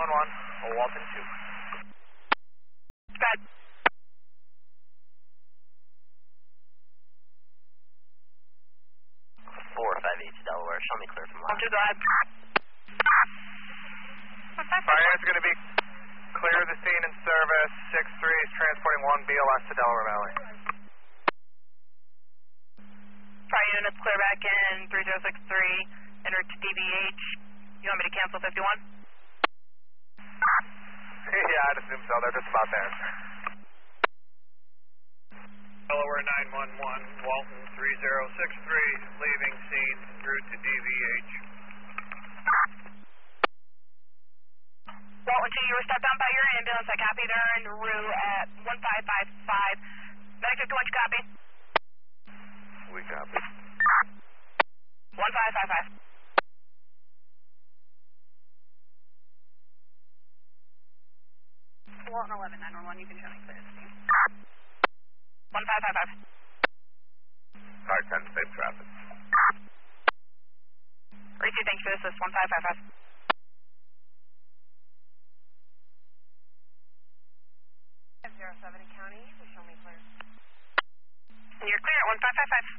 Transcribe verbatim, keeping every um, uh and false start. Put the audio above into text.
one one, Walton two. Good. four five eight to Delaware, show me clear from left. Walton, go ahead. Fire unit's going to be clear of the scene in service. six three is transporting one B L S to Delaware Valley. Fire units clear back in, three zero six three, enter to D V H. You want me to cancel fifty-one? Yeah, I'd assume so. They're just about there. Delaware nine one one, Walton three zero six three, leaving scene en route to D V H. Walton two, you were stepped down by your ambulance. I copy. They're en route at one five five five. Medic fifty-one, you copy? We copy. one five five five. Walton eleven, nine one one, you can show me clear. one five five five. Car ten, safe traffic. Reach, thanks for this. one five five five. zero seven County, you can show me clear. You're clear at one five five five.